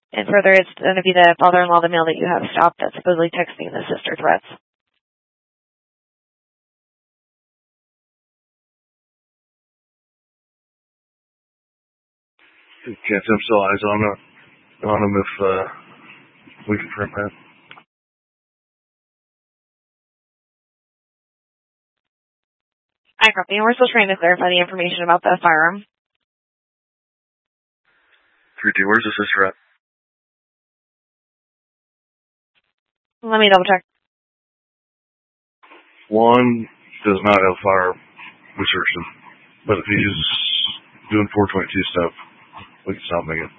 And further, it's going to be the father-in-law, the male that you have stopped that's supposedly texting the sister threats. Can't have still eyes on him if we confirm that. I copy, and we're still trying to clarify the information about the firearm. 3D, where's the sister at? Let me double check. 1 does not have fire restriction, but if he's doing 422 stuff, we can stop him again.